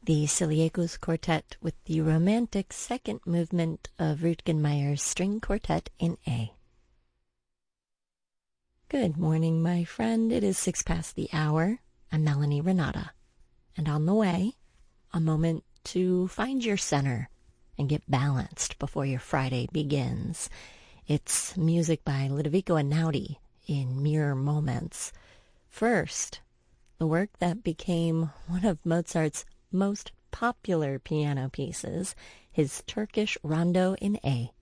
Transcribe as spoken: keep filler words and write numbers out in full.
the Siliecus Quartet with the romantic second movement of Rutgen Meyer's String Quartet in A. Good morning, my friend. It is six past the hour. I'm Melanie Renata. And on the way, a moment to find your center and get balanced before your Friday begins. It's music by Ludovico Einaudi in Mere Moments. First, the work that became one of Mozart's most popular piano pieces, his Turkish Rondo in A,